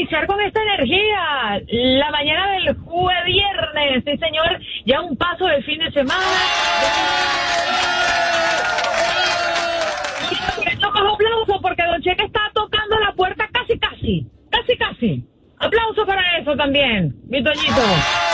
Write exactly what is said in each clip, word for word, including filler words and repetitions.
iniciar con esta energía. La mañana del jueves viernes, sí señor, ya un paso del fin de semana. No más aplauso porque Don Cheque está tocando la puerta casi casi, casi casi. Aplauso para eso también, mi Toñito.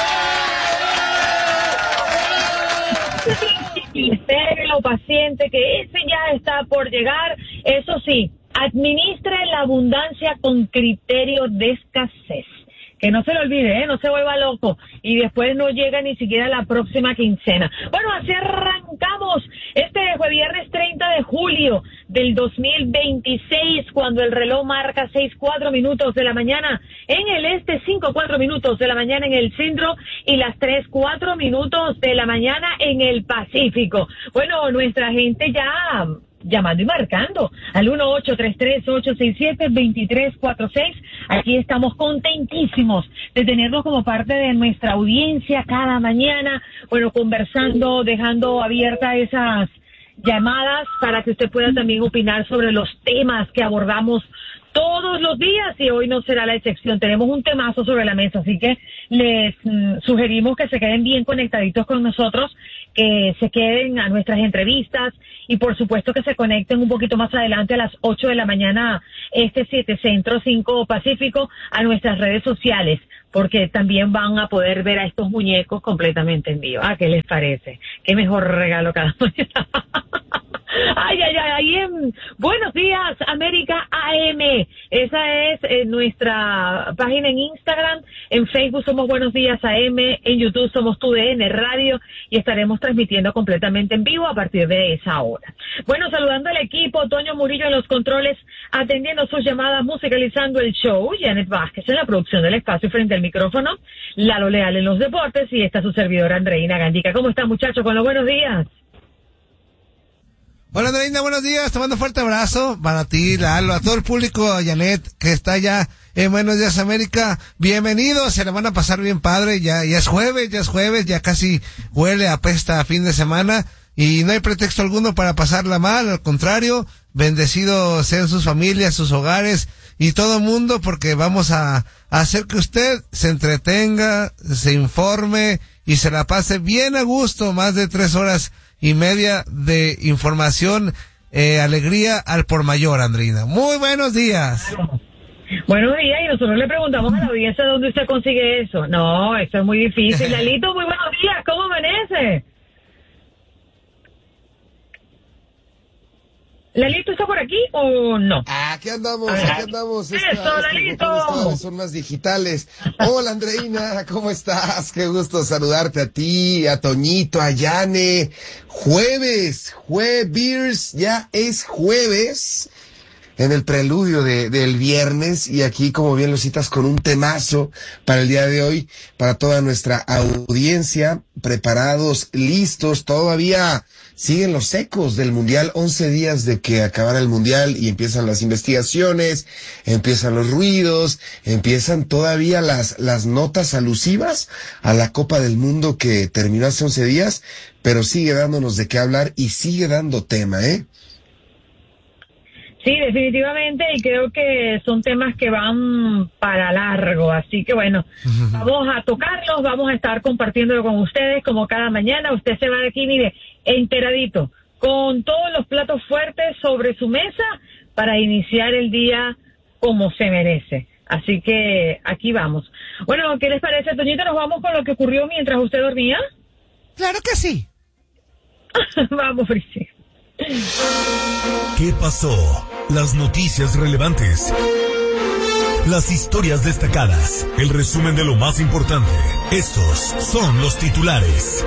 Lo paciente que ese ya está por llegar. Eso sí, administre la abundancia con criterio de escasez. Que no se lo olvide, ¿eh? No se vuelva loco y después no llega ni siquiera la próxima quincena. Bueno, así arrancamos este jueves viernes treinta de julio del dos mil veintiséis, cuando el reloj marca seis cuatro minutos de la mañana en el este, cinco cuatro minutos de la mañana en el centro y las tres cuatro minutos de la mañana en el Pacífico. Bueno, nuestra gente ya llamando y marcando al uno ocho tres tres, ocho seis siete, dos tres cuatro seis. Aquí estamos contentísimos de tenerlos como parte de nuestra audiencia cada mañana, bueno, conversando, dejando abiertas esas llamadas para que usted pueda también opinar sobre los temas que abordamos todos los días, y hoy no será la excepción. Tenemos un temazo sobre la mesa, así que les mm, sugerimos que se queden bien conectaditos con nosotros, que se queden a nuestras entrevistas y por supuesto que se conecten un poquito más adelante a las ocho de la mañana, este siete Centro, cinco Pacífico, a nuestras redes sociales, porque también van a poder ver a estos muñecos completamente en vivo. ¿Ah, qué les parece? Qué mejor regalo cada mañana. Ay, ay, ay, ahí en Buenos Días América A M, esa es eh, nuestra página en Instagram, en Facebook somos Buenos Días A M, en YouTube somos Tu D N Radio y estaremos transmitiendo completamente en vivo a partir de esa hora. Bueno, saludando al equipo, Toño Murillo en los controles, atendiendo sus llamadas, musicalizando el show, Janet Vázquez en la producción del espacio frente al micrófono, Lalo Leal en los deportes y esta su servidora Andreina Gandica. ¿Cómo están, muchachos, con los buenos días? Hola Andreina, buenos días, te mando un fuerte abrazo para ti, Lalo, a todo el público, Janet, que está ya en Buenos Días América. Bienvenidos, se la van a pasar bien padre, ya, ya es jueves, ya es jueves, ya casi huele, apesta a fin de semana y no hay pretexto alguno para pasarla mal, al contrario, bendecidos sean sus familias, sus hogares y todo el mundo, porque vamos a, a hacer que usted se entretenga, se informe y se la pase bien a gusto, más de tres horas y media de información, eh, alegría al por mayor, Andreina. Muy buenos días. Buenos días, y nosotros le preguntamos a la audiencia dónde usted consigue eso. No, eso es muy difícil. Lalito, muy buenos días, ¿cómo amanece? ¿Lalito está por aquí o no? Aquí andamos, aquí andamos. Esta, ¡Eso, Lalito! Son más digitales. Hola, Andreina, ¿cómo estás? Qué gusto saludarte a ti, a Toñito, a Yane. Jueves, jueves, ya es jueves. En el preludio de, del viernes, y aquí, como bien lo citas, con un temazo para el día de hoy, para toda nuestra audiencia, preparados, listos, todavía siguen los ecos del Mundial, once días de que acabara el Mundial y empiezan las investigaciones, empiezan los ruidos, empiezan todavía las, las notas alusivas a la Copa del Mundo que terminó hace once días, pero sigue dándonos de qué hablar y sigue dando tema, ¿eh? Sí, definitivamente, y creo que son temas que van para largo, así que bueno, uh-huh. Vamos a tocarlos, vamos a estar compartiéndolo con ustedes como cada mañana. Usted se va de aquí, mire, enteradito, con todos los platos fuertes sobre su mesa para iniciar el día como se merece. Así que aquí vamos. Bueno, ¿qué les parece, Toñita? ¿Nos vamos con lo que ocurrió mientras usted dormía? Claro que sí. Vamos, Frici. ¿Qué pasó? Las noticias relevantes, las historias destacadas, el resumen de lo más importante. Estos son los titulares.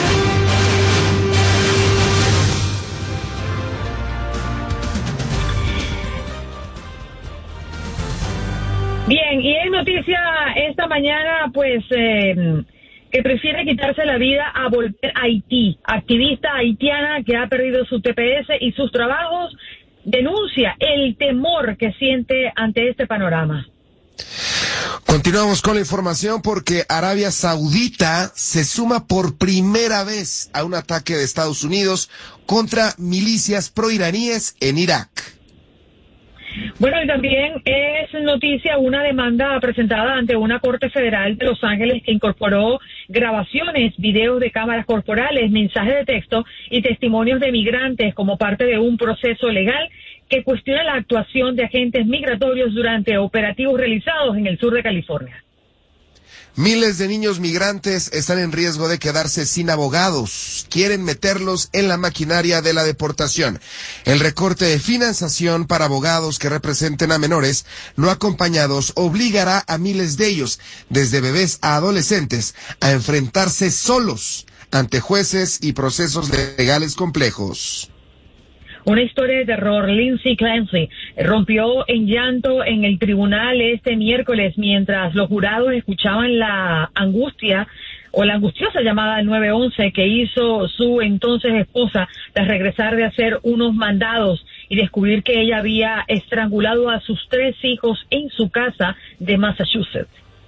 Bien, y en noticia esta mañana, pues, eh, que prefiere quitarse la vida a volver a Haití. Activista haitiana que ha perdido su T P S y sus trabajos denuncia el temor que siente ante este panorama. Continuamos con la información porque Arabia Saudita se suma por primera vez a un ataque de Estados Unidos contra milicias proiraníes en Irak. Bueno, y también es noticia una demanda presentada ante una corte federal de Los Ángeles que incorporó grabaciones, videos de cámaras corporales, mensajes de texto y testimonios de migrantes como parte de un proceso legal que cuestiona la actuación de agentes migratorios durante operativos realizados en el sur de California. Miles de niños migrantes están en riesgo de quedarse sin abogados. Quieren meterlos en la maquinaria de la deportación. El recorte de financiación para abogados que representen a menores no acompañados obligará a miles de ellos, desde bebés a adolescentes, a enfrentarse solos ante jueces y procesos legales complejos. Una historia de terror. Lindsay Clancy rompió en llanto en el tribunal este miércoles mientras los jurados escuchaban la angustia o la angustiosa llamada al nueve once que hizo su entonces esposa tras regresar de hacer unos mandados y descubrir que ella había estrangulado a sus tres hijos en su casa de Massachusetts.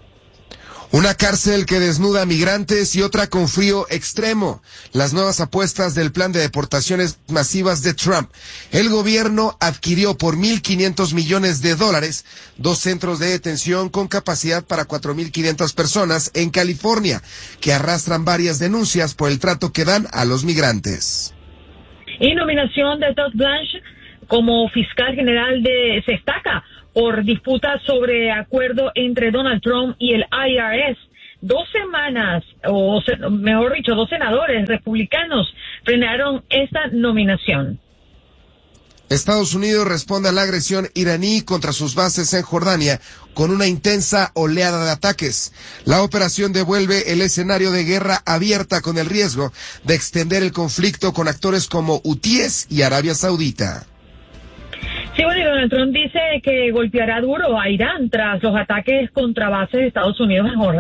Una cárcel que desnuda a migrantes y otra con frío extremo. Las nuevas apuestas del plan de deportaciones masivas de Trump. El gobierno adquirió por mil quinientos millones de dólares dos centros de detención con capacidad para cuatro mil quinientas personas en California, que arrastran varias denuncias por el trato que dan a los migrantes. Y nominación de Todd Blanche como fiscal general de se destaca por disputa sobre acuerdo entre Donald Trump y el I R S. Dos semanas, o mejor dicho, dos senadores republicanos frenaron esta nominación. Estados Unidos responde a la agresión iraní contra sus bases en Jordania con una intensa oleada de ataques. La operación devuelve el escenario de guerra abierta con el riesgo de extender el conflicto con actores como hutíes y Arabia Saudita. Sí, bueno, y Donald Trump dice que golpeará duro a Irán tras los ataques contra bases de Estados Unidos en Jordania.